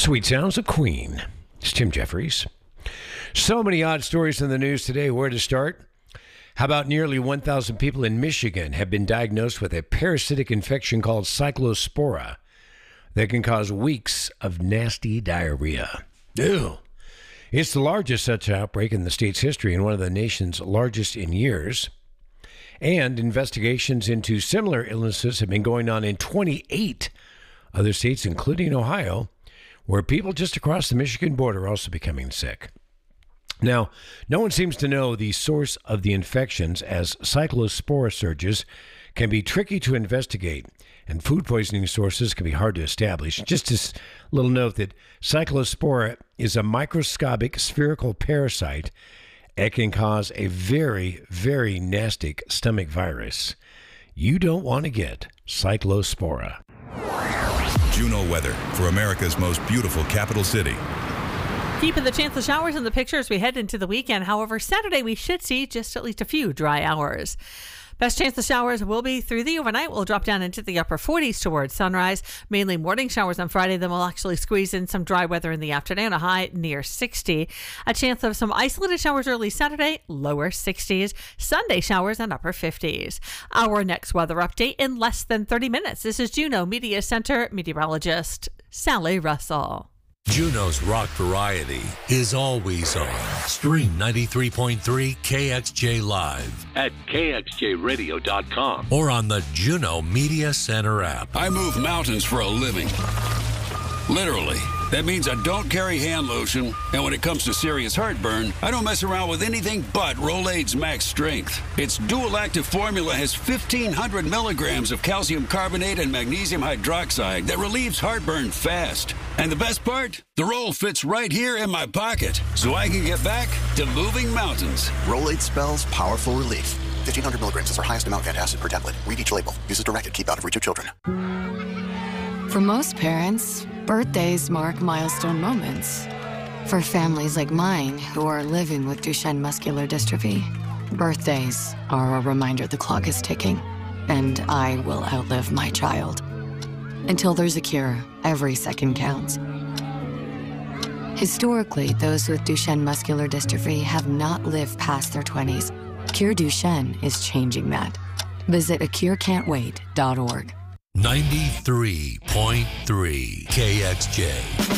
Sweet sounds of Queen. It's Tim Jeffries. So many odd stories in the news today. Where to start? How about nearly 1,000 people in Michigan have been diagnosed with a parasitic infection called cyclospora that can cause weeks of nasty diarrhea. Ew. It's the largest such outbreak in the state's history and one of the nation's largest in years. And investigations into similar illnesses have been going on in 28 other states, including Ohio, where people just across the Michigan border are also becoming sick. Now, no one seems to know the source of the infections, as cyclospora surges can be tricky to investigate, and food poisoning sources can be hard to establish. Just a little note that cyclospora is a microscopic spherical parasite. It can cause a very, very nasty stomach virus. You don't want to get cyclospora. Juno weather for America's most beautiful capital city. Keeping the chance of showers in the picture as we head into the weekend. However, Saturday we should see just at least a few dry hours. Best chance of showers will be through the overnight. We'll drop down into the upper 40s towards sunrise. Mainly morning showers on Friday. Then we'll actually squeeze in some dry weather in the afternoon. A high near 60. A chance of some isolated showers early Saturday. Lower 60s. Sunday showers and upper 50s. Our next weather update in less than 30 minutes. This is Juno Media Center meteorologist Sally Russell. Juno's rock variety is always on. Stream 93.3 KXJ Live at kxjradio.com or on the Juno Media Center app. I move mountains for a living. Literally. That means I don't carry hand lotion, and when it comes to serious heartburn, I don't mess around with anything but Rolaids Max Strength. Its dual-active formula has 1,500 milligrams of calcium carbonate and magnesium hydroxide that relieves heartburn fast. And the best part? The roll fits right here in my pocket, so I can get back to moving mountains. Rolaids spells powerful relief. 1,500 milligrams is our highest amount of antacid per tablet. Read each label. Use as directed. Keep out of reach of children. For most parents, birthdays mark milestone moments. For families like mine who are living with Duchenne muscular dystrophy, birthdays are a reminder the clock is ticking, and I will outlive my child. Until there's a cure, every second counts. Historically, those with Duchenne muscular dystrophy have not lived past their 20s. Cure Duchenne is changing that. Visit acurecan'twait.org. 93.3 KXJ.